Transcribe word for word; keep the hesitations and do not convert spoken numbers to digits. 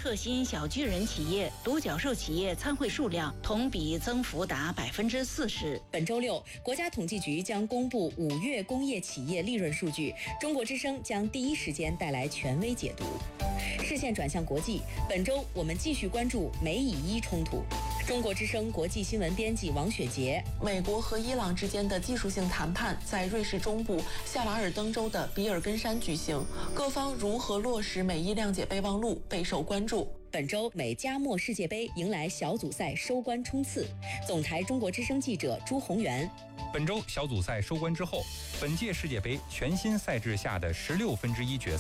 特新小巨人企业、独角兽企业参会数量同比增幅达百分之四十。 本周六，国家统计局将公布五月工业企业利润数据，中国之声将第一时间带来权威解读。视线转向国际，本周我们继续关注美以伊冲突。中国之声国际新闻编辑王雪杰： 美国和伊朗之间的技术性谈判在瑞士中部夏瓦尔登州的比尔根山举行，各方如何落实美伊谅解备忘录备受关注。 本周美加墨世界杯迎来小组赛收官冲刺，总台中国之声记者朱宏元。 本周小组赛收官之后，本届世界杯全新赛制下的十六分之一决赛